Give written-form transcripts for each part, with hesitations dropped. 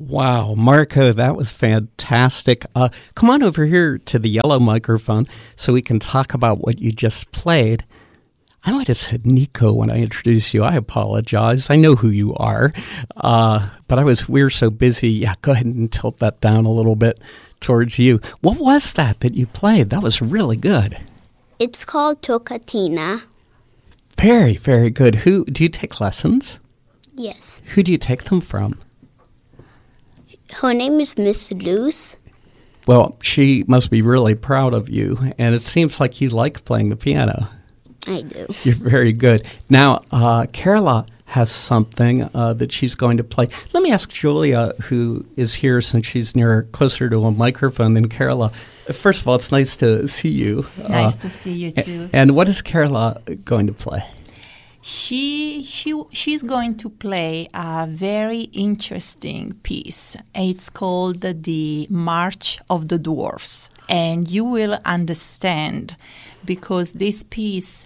Wow, Marco, that was fantastic. Come on over here to the yellow microphone so we can talk about what you just played. I might have said Nico when I introduced you. I apologize. I know who you are. But we were so busy. Yeah, go ahead and tilt that down a little bit towards you. What was that you played? That was really good. It's called Tocatina. Very, very good. Do you take lessons? Yes. Who do you take them from? Her name is Miss Luce. Well, she must be really proud of you, and it seems like you like playing the piano. I do. You're very good. Now, Carola has something that she's going to play. Let me ask Julia, who is here since she's closer to a microphone than Carola. First of all, it's nice to see you. Nice to see you too. And what is Carola going to play? She's going to play a very interesting piece. It's called the March of the Dwarfs, and you will understand because this piece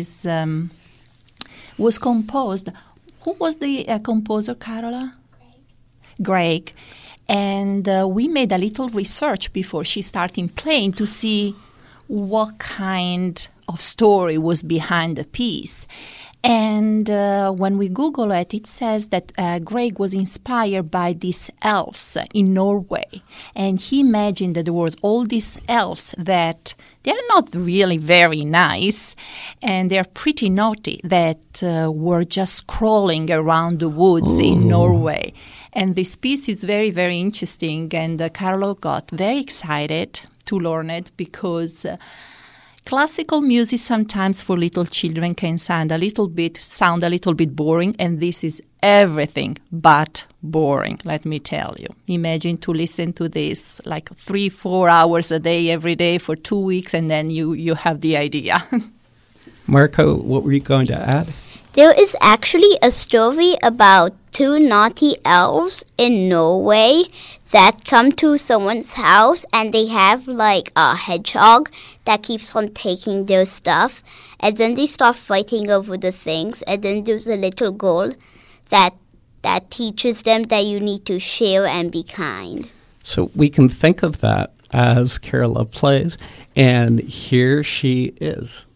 was composed. Who was the composer, Carola? Greg. And we made a little research before she started playing to see what kind of story was behind the piece. And when we Google it, it says that Greg was inspired by these elves in Norway. And he imagined that there was all these elves that they're not really very nice, and they're pretty naughty, that were just crawling around the woods in Norway. And this piece is very, very interesting, and Carlo got very excited to learn it because classical music sometimes for little children can sound a little bit boring, and this is everything but boring, let me tell you. Imagine to listen to this like 3-4 hours a day every day for 2 weeks, and then you have the idea. Marco, what were you going to add? There is actually a story about 2 naughty elves in Norway that come to someone's house, and they have like a hedgehog that keeps on taking their stuff, and then they start fighting over the things, and then there's a little girl that teaches them that you need to share and be kind. So we can think of that as Carola plays, and here she is.